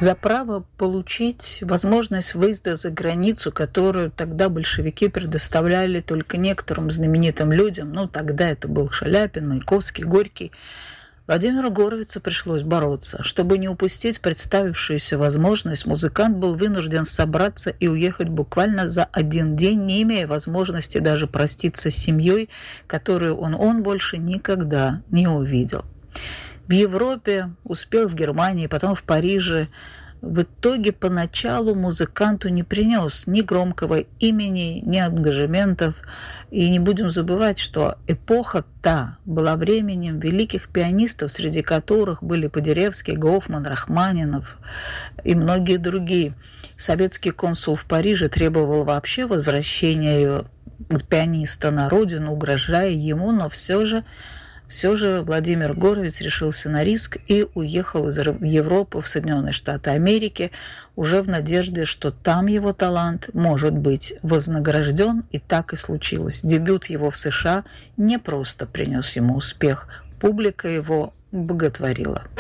за право получить возможность выезда за границу, которую тогда большевики предоставляли только некоторым знаменитым людям, ну, тогда это был Шаляпин, Маяковский, Горький, Владимиру Горовицу пришлось бороться. Чтобы не упустить представившуюся возможность, музыкант был вынужден собраться и уехать буквально за один день, не имея возможности даже проститься с семьей, которую он больше никогда не увидел. В Европе, успех в Германии, потом в Париже, в итоге поначалу музыканту не принес ни громкого имени, ни ангажементов. И не будем забывать, что эпоха та была временем великих пианистов, среди которых были Подеревский, Гофман, Рахманинов и многие другие. Советский консул в Париже требовал вообще возвращения пианиста на родину, угрожая ему, но все же Владимир Горовиц решился на риск и уехал из Европы в Соединенные Штаты Америки уже в надежде, что там его талант может быть вознагражден, и так и случилось. Дебют его в США не просто принес ему успех, публика его боготворила.